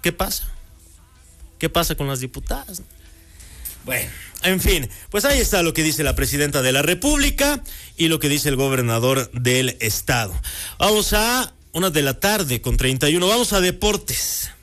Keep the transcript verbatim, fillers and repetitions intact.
¿qué pasa? ¿Qué pasa con las diputadas? Bueno, en fin, pues ahí está lo que dice la presidenta de la República y lo que dice el gobernador del estado. Vamos a una de la tarde con treinta y uno, vamos a deportes.